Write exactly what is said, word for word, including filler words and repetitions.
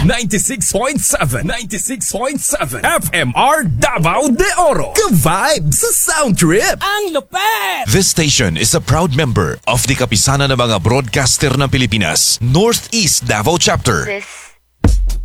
ninety-six point seven, ninety-six point seven F M R Davao de Oro. Ka-vibe sa Sound Trip. Ang lupet! This station is a proud member of the Kapisanan ng mga Broadcaster ng Pilipinas, Northeast Davao Chapter. This